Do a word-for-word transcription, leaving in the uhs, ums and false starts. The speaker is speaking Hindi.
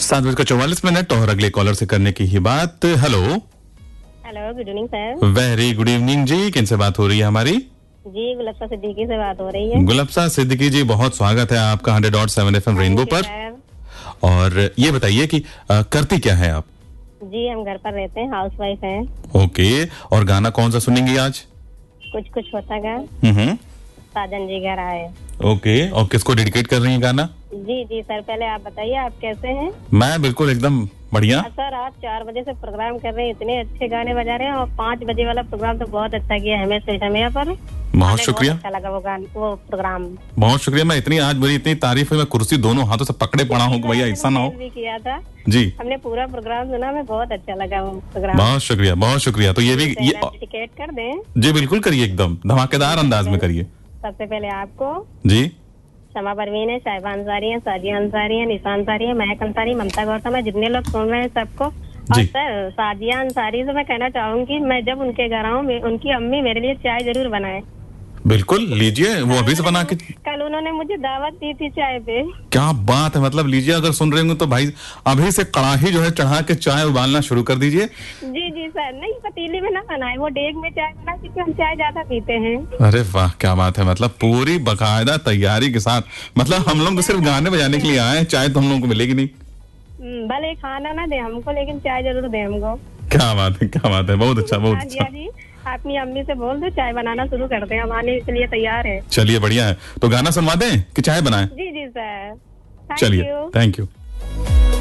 सात बजकर चौवालीस मिनट और अगले कॉलर से करने की ही बात। Hello hello, good evening sir. Very good evening जी, किनसे बात हो रही है हमारी? जी, गुलफ्ता सिद्दीकी से बात हो रही है। गुलफ्ता सिद्दीकी जी, बहुत स्वागत है आपका hundred dot seven F M rainbow पर। और ये बताइए कि आ, करती क्या है आप? जी, हम घर पर रहते हैं, हाउस वाइफ हैं। ओके, और गाना कौन सा सुनेंगी आज? कुछ कुछ होता गा, हम्म, साजन जी घर आए। ओके, और किसको डेडिकेट कर रही हैं गाना? जी जी सर, पहले आप बताइए, आप कैसे हैं? मैं बिल्कुल एकदम बढ़िया। सर, आप चार बजे से प्रोग्राम कर रहे हैं, इतने अच्छे गाने बजा रहे हैं, और पाँच बजे वाला प्रोग्राम तो बहुत अच्छा किया हमें समय पर। बहुत शुक्रिया, बहुत अच्छा लगा वो गान वो प्रोग्राम। बहुत शुक्रिया। मैं इतनी आज मेरी इतनी तारीफ है, मैं कुर्सी दोनों हाथों से पकड़े पड़ा हूँ कि भैया ऐसा ना हो। भी किया था जी, हमने पूरा प्रोग्राम सुना, हमें बहुत अच्छा लगा वो प्रोग्राम। बहुत शुक्रिया, बहुत शुक्रिया। तो ये भी ये टिकट कर दें? जी बिल्कुल करिए, एकदम धमाकेदार अंदाज में करिए। सबसे पहले आपको जी, शमा परवीन है, साहिबा अंसारी है, साजिया अंसारी है, निशा अंसारी है, महक अंसारी, ममता गौतम है, जितने लोग सुन रहे हैं सबको। और सर, साजिया अंसारी से मैं कहना चाहूंगी, मैं जब उनके घर आऊँ, उनकी अम्मी मेरे लिए चाय जरूर बनाए। बिल्कुल लीजिए, वो अभी से बना के। कल उन्होंने मुझे दावत दी थी चाय पे। क्या बात है, मतलब लीजिए, अगर सुन रहे होंगे तो भाई अभी से कड़ाही जो है चढ़ा के चाय उबालना शुरू कर दीजिए। जी जी सर, नहीं पतीली में ना बनाए, वो डेग में चाय बना, क्योंकि हम चाय ज्यादा पीते हैं। अरे वाह, क्या बात है, मतलब पूरी बाकायदा तैयारी के साथ। मतलब हम लोग तो सिर्फ गाने बजाने के लिए आए हैं, चाय तो हम लोगों को मिलेगी नहीं। भले खाना ना दे हमको, लेकिन चाय जरूर दे हमको। क्या बात है, क्या बात है, बहुत अच्छा, बहुत अच्छा। जी, अपनी अम्मी से बोल दो चाय बनाना शुरू करते हैं, हम आने के लिए तैयार है। चलिए बढ़िया है, तो गाना सुनवा दें कि चाय बनाएं? जी जी सर, चलिए, थैंक यू।